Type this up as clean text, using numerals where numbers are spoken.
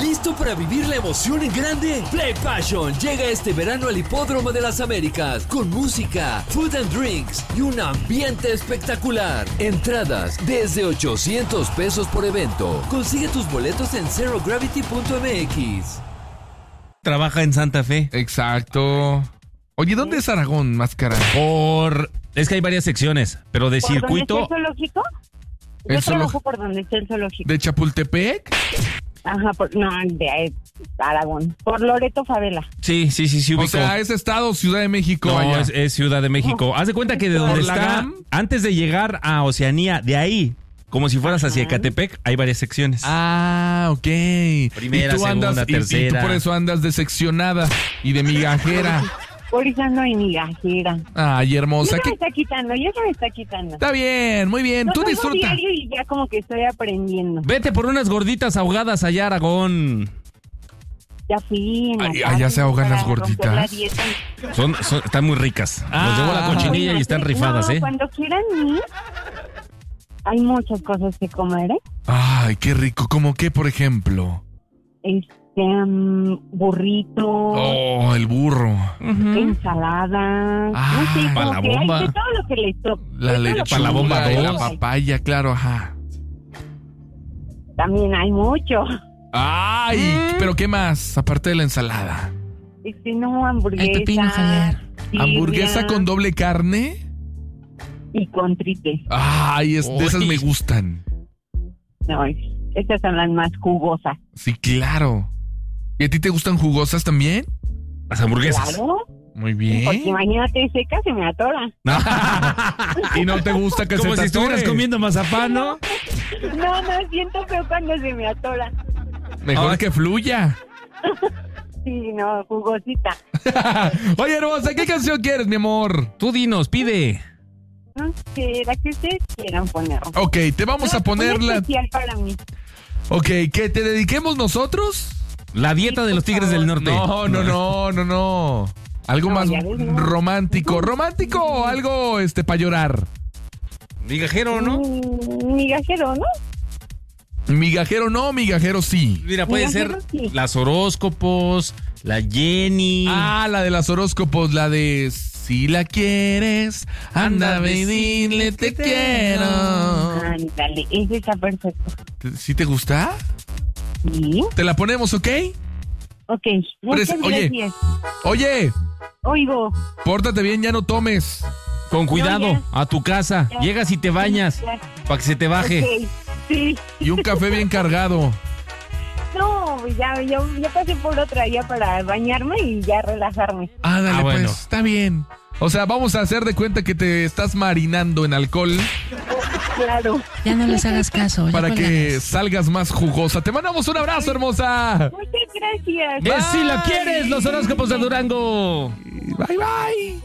¿Listo para vivir la emoción en grande? Play Passion llega este verano al Hipódromo de las Américas con música, food and drinks y un ambiente espectacular. Entradas desde 800 pesos por evento. Consigue tus boletos en zerogravity.mx. Trabaja en Santa Fe. Exacto. Oye, ¿dónde es Aragón, Máscara? Es que hay varias secciones, pero de circuito. ¿Por dónde está el zoológico? Yo trabajo por donde está el zoológico. ¿De Chapultepec? Ajá, de Aragón. Por Loreto Favela. Sí, ubico. O sea, ¿es estado Ciudad de México? No, allá. es Ciudad de México. Haz de cuenta que de donde ¿Por la está, GAM? antes de llegar a Oceanía, de ahí, como si fueras hacia Ecatepec, hay varias secciones. Ah, ok. Primera, y tú segunda, andas, tercera. Y tú por eso andas de y de migajera. Por eso ando en migajera. Ay, hermosa. Ya se me está quitando. Está bien, muy bien. Tú Lo hago disfruta. diario y ya como que estoy aprendiendo. Vete por unas gorditas ahogadas allá, Aragón. Ya fui. ¿Allá se ahogan las gorditas? La dieta. Están muy ricas. Los llevo a la cochinilla y están rifadas, no, Cuando quieran ir, hay muchas cosas que comer, Ay, qué rico. ¿Cómo qué, por ejemplo? Burrito. Oh, el burro. Ensalada. No sé, para como la que hay bomba. de todo lo que les toque. La lechuga para la bomba y la 2. papaya, claro, ajá. También hay mucho. Ay, pero ¿qué más? Aparte de la ensalada. No, hamburguesa. El pepino, Javier. tibia ¿Hamburguesa con doble carne? y con triple. Ay, de esas Uy. me gustan. No, estas son las más jugosas. Sí, claro. ¿Y a ti te gustan jugosas también? Las hamburguesas. Claro. Muy Porque bien. imagínate, seca se me atora. ¿Y no te gusta que Como se te si estuvieras atore? comiendo mazapán, ¿no? No, siento feo cuando se me atora. Mejor Ay. que fluya. Sí, no, jugosita. Oye, hermosa, ¿qué canción quieres, mi amor? Tú dinos, pide. No sé, la que ustedes quieran poner. Ok, te vamos a poner Una la... especial para mí. Ok, ¿que te dediquemos nosotros? La dieta de los Tigres del Norte. No. Algo No, más ya ves, no. romántico. ¿Romántico o algo para llorar? Migajero, ¿no? Migajero, ¿no? Migajero no, migajero sí. Mira, puede Migajero, ser sí. las horóscopos, la Jenny. Ah, la de las horóscopos, la de si la quieres, anda ve y dile te quiero. Ándale, ese está perfecto. ¿Sí te gusta? Sí. Te la ponemos, ¿ok? Ok, muchas Oye. gracias. Oye, Oigo. pórtate bien, ya no tomes. Con cuidado, No, ya. a tu casa. Ya. Llegas y te bañas Ya. para que se te baje. Ok, sí. Y un café bien cargado. No, ya pasé por otra ya para bañarme y ya relajarme. Ah, dale, Ah, bueno. pues, está bien. O sea, vamos a hacer de cuenta que te estás marinando en alcohol Claro. Ya no les hagas caso. ya para que cuélgales. salgas más jugosa. Te mandamos un abrazo, hermosa. Muchas gracias. Si la quieres, los horóscopos de Durango. Bye, bye.